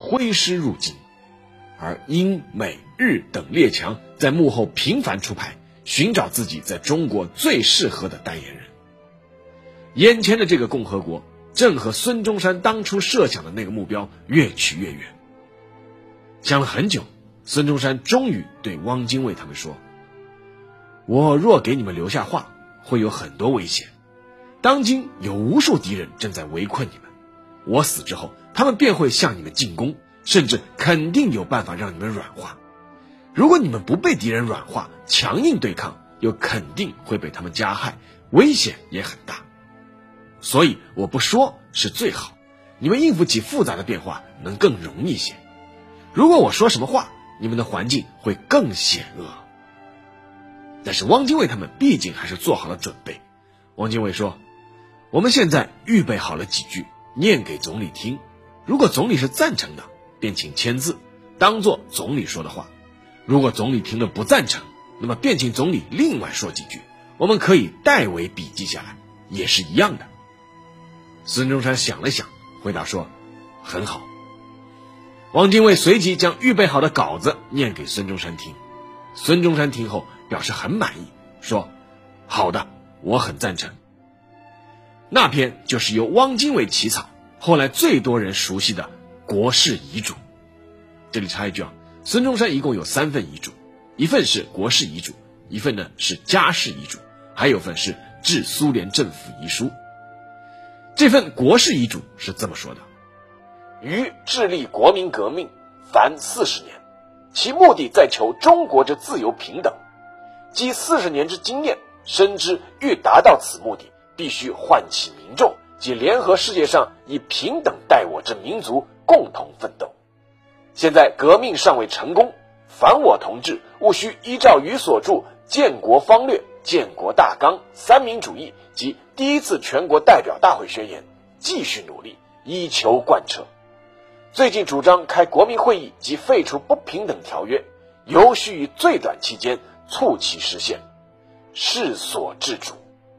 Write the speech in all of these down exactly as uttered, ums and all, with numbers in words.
挥师入京，而英、美、日等列强在幕后频繁出牌，寻找自己在中国最适合的代言人。眼前的这个共和国正和孙中山当初设想的那个目标越去越远。想了很久，孙中山终于对汪精卫他们说，我若给你们留下话，会有很多危险。当今有无数敌人正在围困你们，我死之后，他们便会向你们进攻，甚至肯定有办法让你们软化。如果你们不被敌人软化，强硬对抗，又肯定会被他们加害，危险也很大。所以我不说是最好，你们应付起复杂的变化能更容易些。如果我说什么话，你们的环境会更险恶。但是汪精卫他们毕竟还是做好了准备。汪精卫说，我们现在预备好了几句，念给总理听，如果总理是赞成的，便请签字，当作总理说的话。如果总理听了不赞成，那么便请总理另外说几句，我们可以代为笔记下来，也是一样的。孙中山想了想，回答说，很好。汪精卫随即将预备好的稿子念给孙中山听。孙中山听后表示很满意，说，好的，我很赞成。那篇就是由汪精卫起草，后来最多人熟悉的国事遗嘱。这里插一句啊，孙中山一共有三份遗嘱，一份是国事遗嘱，一份呢是家事遗嘱，还有份是致苏联政府遗书。这份国事遗嘱是这么说的，于致力国民革命凡四十年，其目的在求中国之自由平等，积四十年之经验，深知欲达到此目的，必须唤起民众及联合世界上以平等待我之民族共同奋斗。现在革命尚未成功，凡我同志务须依照于所著《建国方略》《建国大纲》《三民主义》及第一次全国代表大会宣言，继续努力，以求贯彻。最近主张开国民会议及废除不平等条约，尤须于最短期间促其实现，是所致主。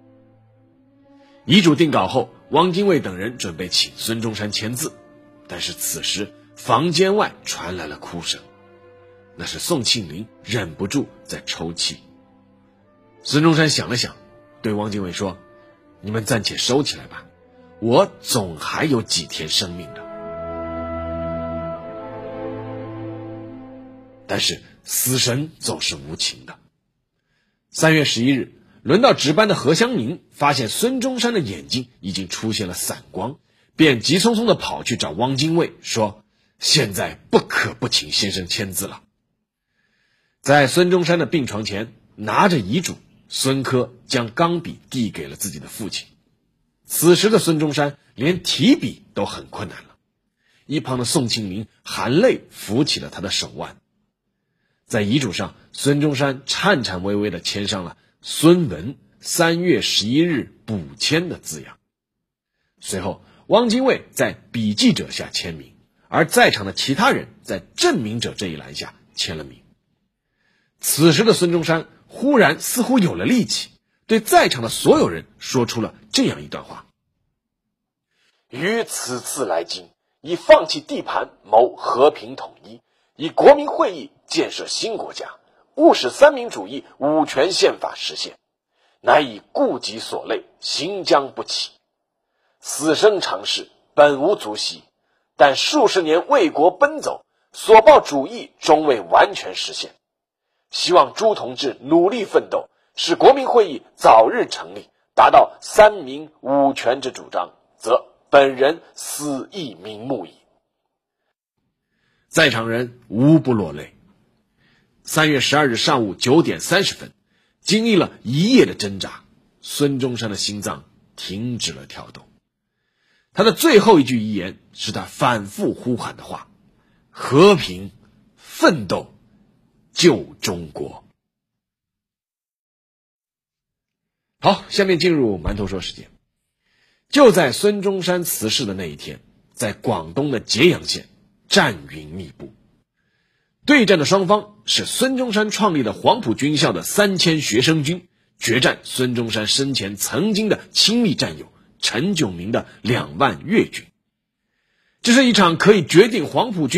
遗嘱定稿后，汪精卫等人准备请孙中山签字，但是此时房间外传来了哭声，那是宋庆龄忍不住在抽泣。孙中山想了想，对汪精卫说，你们暂且收起来吧，我总还有几天生命的。但是死神总是无情的。三月十一日，轮到值班的何香凝发现孙中山的眼睛已经出现了散光，便急匆匆地跑去找汪精卫，说，现在不可不请先生签字了。在孙中山的病床前，拿着遗嘱，孙科将钢笔递给了自己的父亲。此时的孙中山连提笔都很困难了，一旁的宋庆龄含泪扶起了他的手腕。在遗嘱上，孙中山颤颤巍巍地签上了孙文三月十一日补签的字样。随后汪精卫在笔记者下签名，而在场的其他人在证明者这一栏下签了名。此时的孙中山忽然似乎有了力气，对在场的所有人说出了这样一段话，于此次来京，以放弃地盘谋和平统一，以国民会议建设新国家，务使三民主义五权宪法实现，乃以顾己所累，行将不起。死生常事，本无足惜，但数十年为国奔走，所抱主义终未完全实现。希望诸同志努力奋斗，使国民会议早日成立，达到三民五权之主张，则本人死亦瞑目矣。在场人无不落泪。三月十二日上午九点三十分，经历了一夜的挣扎，孙中山的心脏停止了跳动。他的最后一句遗言是他反复呼喊的话：和平、奋斗、救中国。好，下面进入馒头说时间。就在孙中山辞世的那一天，在广东的揭阳县，战云密布。对战的双方是孙中山创立的黄埔军校的三千学生军，决战孙中山生前曾经的亲密战友陈炯明的两万粤军。这是一场可以决定黄埔军